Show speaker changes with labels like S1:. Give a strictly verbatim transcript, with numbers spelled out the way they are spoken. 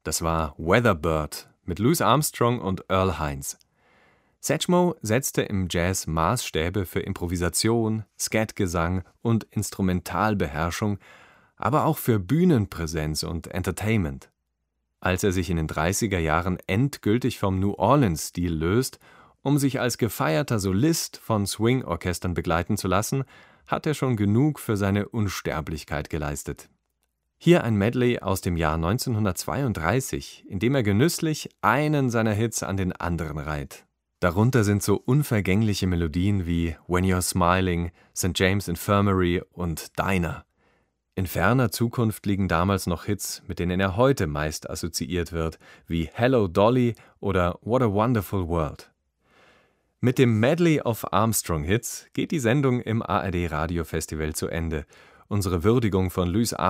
S1: Das war Weatherbird mit Louis Armstrong und Earl Hines. Satchmo setzte im Jazz Maßstäbe für Improvisation, Scatgesang und Instrumentalbeherrschung, aber auch für Bühnenpräsenz und Entertainment. Als er sich in den dreißiger Jahren endgültig vom New-Orleans-Stil löst, um sich als gefeierter Solist von Swing-Orchestern begleiten zu lassen, hat er schon genug für seine Unsterblichkeit geleistet. Hier ein Medley aus dem Jahr neunzehnhundertzweiunddreißig, in dem er genüsslich einen seiner Hits an den anderen reiht. Darunter sind so unvergängliche Melodien wie When You're Smiling, Sankt James Infirmary und Dinah. In ferner Zukunft liegen damals noch Hits, mit denen er heute meist assoziiert wird, wie Hello Dolly oder What a Wonderful World. Mit dem Medley of Armstrong-Hits geht die Sendung im A R D Radiofestival zu Ende. Unsere Würdigung von Louis